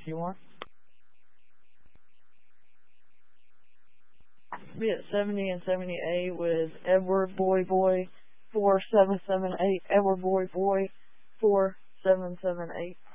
you want. Be at 70 and 78 with Edward Boy Boy 4778. Edward Boy Boy 4778.